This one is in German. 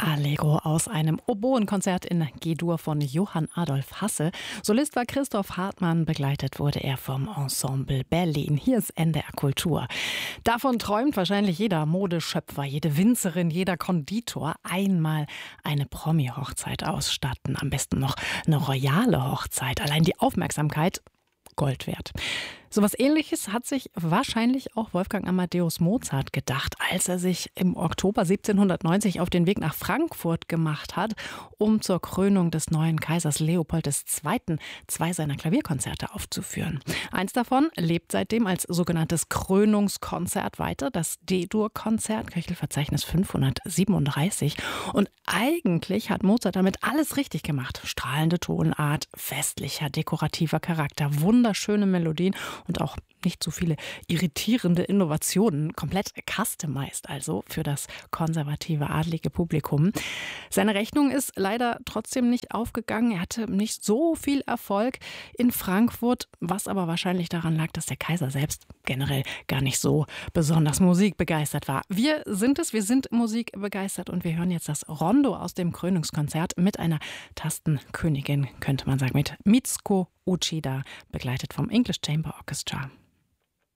Allegro aus einem Oboenkonzert in G-Dur von Johann Adolf Hasse. Solist war Christoph Hartmann, begleitet wurde er vom Ensemble Berlin. Hier ist NDR Kultur. Davon träumt wahrscheinlich jeder Modeschöpfer, jede Winzerin, jeder Konditor, einmal eine Promi-Hochzeit ausstatten. Am besten noch eine royale Hochzeit. Allein die Aufmerksamkeit Gold wert. So was Ähnliches hat sich wahrscheinlich auch Wolfgang Amadeus Mozart gedacht, als er sich im Oktober 1790 auf den Weg nach Frankfurt gemacht hat, um zur Krönung des neuen Kaisers Leopold II. Zwei seiner Klavierkonzerte aufzuführen. Eins davon lebt seitdem als sogenanntes Krönungskonzert weiter, das D-Dur-Konzert, Köchelverzeichnis 537. Und eigentlich hat Mozart damit alles richtig gemacht. Strahlende Tonart, festlicher, dekorativer Charakter, wunderschöne Melodien und auch nicht so viele irritierende Innovationen, komplett customized also für das konservative, adlige Publikum. Seine Rechnung ist leider trotzdem nicht aufgegangen. Er hatte nicht so viel Erfolg in Frankfurt, was aber wahrscheinlich daran lag, dass der Kaiser selbst generell gar nicht so besonders musikbegeistert war. Wir sind musikbegeistert und wir hören jetzt das Rondo aus dem Krönungskonzert mit einer Tastenkönigin, könnte man sagen, mit Mitsuko Uchida, begleitet vom English Chamber Orchestra.